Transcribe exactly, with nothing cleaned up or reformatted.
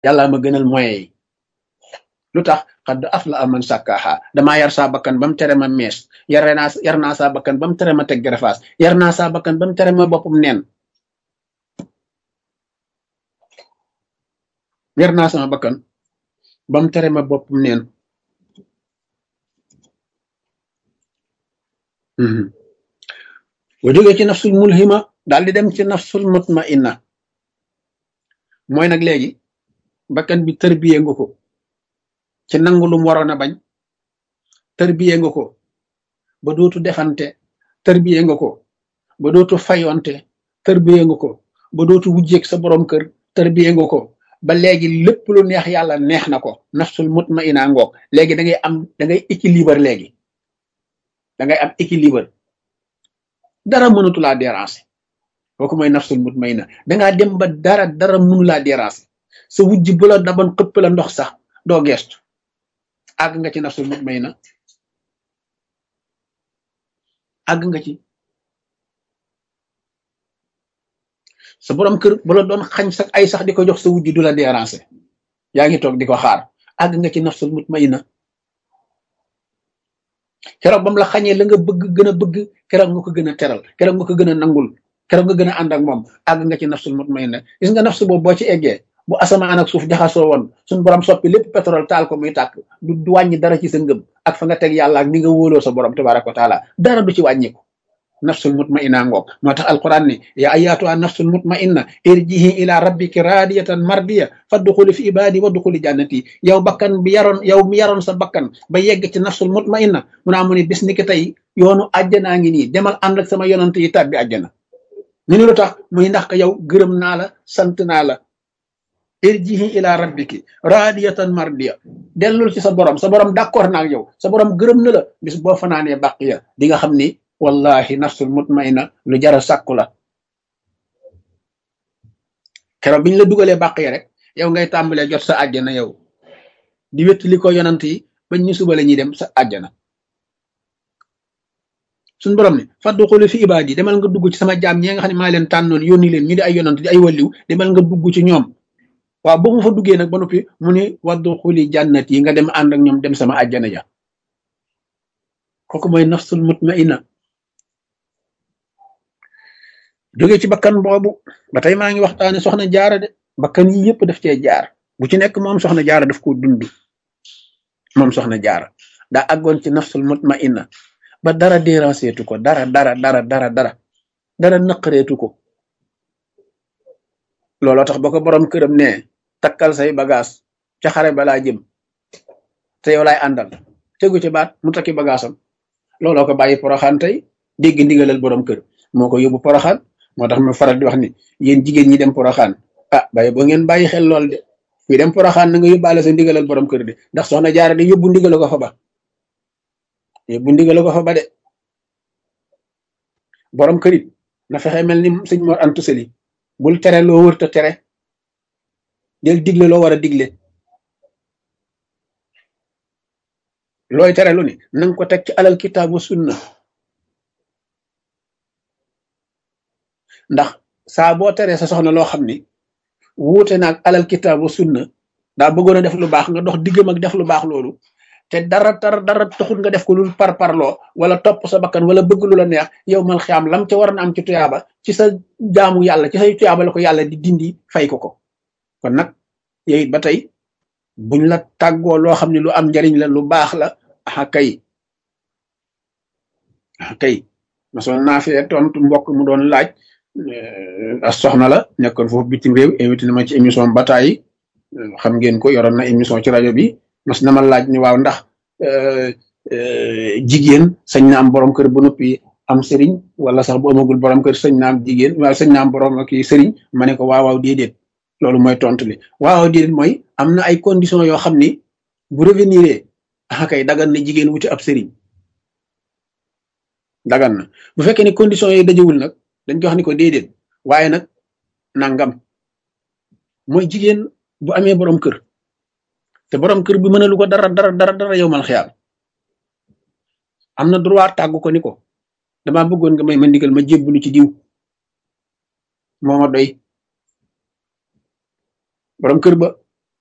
yàlla ma gënal moyen yi lu tax xadd afla aman sàkkaaxa damaa yar saa bakkan ba mu tere ma mees yar naa yar naa saa bakkan ba mu tere ma teg gerefaas yar naa saa bakkan ba mu tere ma boppam neen yar naa sama bakkan ba mu tere ma boppam neen boo jógee ci nafsul mulhima daal di dem ci nafsul mutmainna mooy nag léegi bakkan bi tërbiyee nga ko ci nangu lum waroon a bañ tërbiyee nga ko ba dootu defante tërbiyee nga ko ba dootu fayonte tërbiyee nga ko ba dootu wujjeeg sa borom kër tërbiyee nga ko ba léegi lépp lu neex yàlla neex na ko nafsul mutmainna ngoog léegi da ngay am da ngay équilibre léegi da ngay am équilibre dara mënatu laa déranger kooku mooy nafsul mutmainna dangaa dem ba dara dara mënu laa déranger sa wujj bu la daban xëpp la ndox sax doo gestu àgg nga ci nafsul mutmainna àgg nga ci sa borom kër bu la doon xañ sax ay sax di ko jox sa wujj du la déranger yaa ngi toog di ko xaar àgg nga ci nafsul mutmainna keroog bam la xañee la nga bëgg gën a bëgg keroog nga ko gën a teral keroog nga ko gën a nangul keroog nga gën a ànd ak moom àgg nga ci nafsul mutmainna gis nga nafsu boobu boo ci eggee bu asamaan ak suuf jaxasoo woon suñu borom soppi lépp pétrole taal ko muy tàkk du du wàññi dara ci sa ngëm ak fa nga teg yàlla ak ni nga wóoloo sa borom tabaraka wa taala dara du ci wàññiku nafsul mutmainna ngoog moo tax alquran ni ya ayatuha nafsul mutmainna irjihi ila rabbiki radiyatan mardiya fadxuli fi ibadi wadxuli jannati yow bakkan bi yaroon yow mi yaroon sa bakkan ba yegg ci nafsul mutmainna mu naa mu ni bis ni ki tey yoonu àjjanaa ngi nii demal ànd ak sama yonante yi tàbbi àjjana ñu ni lu tax muy ndax ka yow gërëm naa la sant naa la irjihi ila rabbiki radiyatan mardiya dellul ci sa borom sa borom d'accord naa ak yow sa borom gërëm na la bis boo fanaanee bàq ya di nga xam ni wallahi nafsul mutmainna lu jara sàkku la keroog bi ñu la dugalee bàq ya rek yow ngay tàmbalee jot sa àjjana yow di wétt li ko yonant yi bañ ñu suba la ñuy dem sa àjjana suñ borom ni fadduxulu fi ibaad yi demal nga dugg ci sama jaam ñi nga xam ne maa leen tànnoon yónni leen ñu di ay yonant di ay walliw demal nga dugg ci ñoom waaw boo mu fa duggee nag ba noppi mu ni wadduxuli jannat yi nga dem ànd ak ñoom dem sama àjjana ja kooku mooy nafsul mutmainna jóge ci bakkan boobu ba tey maa ngi waxtaane soxna jaara de bakkan yi yëpp daf cee jaar bu ci nekk moom soxna jaara daf ko dund moom soxna jaara daa àggoon ci nafsul mutmainna ba dara dérangeetu ko dara dara dara dara dara dara naqareetu ko looloo tax ba ko borom këram ne takkal say bagage ca xare balaa jëm te yow laay àndal tegu ci baat mu takki bagaasam looloo ko bàyyi poroxaan tey dégg ndigalal borom kër moo ko yóbbu poroxaan moo tax ma faral di wax ni yéen jigéen ñi dem poroxaan ah bàyyi boo ngeen bàyyi xel lool de fii dem poroxaan na nga yóbbaale sa ndigalal borom kër de ndax soxna jaara de yóbbu ndigal ko fa ba yóbbu ndigal ko fa ba de borom kër it na fexe mel ni sëñ Mor Anta Sali bul tere loo wërta tere del digle loo war a digle looy tere lu ni nanga ko teg ci alal kitaabu sunna ndax saa boo teree sa soxna loo xam ni wuute naag alal kitaabu sunna daa bëggoon a def lu baax nga dox diggam ak def lu baax loolu te dara dara dara taxul nga def ko lu par parloo wala topp sa bakkan wala bëgg lu la neex yow mal xiyaam lam ca war na am ci tuyaaba ci sa jaamu yàlla ci say tuyaaba la ko yàlla di dindi fay ko ko kon nag yow it ba tey buñ la tàggoo loo xam ne lu am njariñ la lu baax la ah kay ah kay masoon naa fee tontu mbokk mu doon laaj as soxna la nekkoon foofu bitim réew invité na ma ci émission bataay xam ngeen ko yoroon na émission ci rajo bi mas na ma laaj ni waaw ndax jigéen sañ na am borom kër bu noppi am sëriñ wala sax bu amagul borom kër sañ na am jigéen wala sañ na am borom kii sëriñ ma ne ko waaw waaw déedéet loolu mooy tontu li waaw déedéet mooy am na ay conditions yoo xam ni bu revenir ah kay dagan na jigéen wuti ab sëriñ dagan na bu fekkee ne conditions yi dajewul nag dañ ko wax ni ko déedéet waaye nag nangam mooy jigéen bu amee borom kër te borom kër bi mënalu ko dara dara dara dara yow mal xiyaal am na droit tàggu ko ni ko damaa bëggoon nga may ma ndigal ma jébbalu ci diw moo ma doy borom kër ba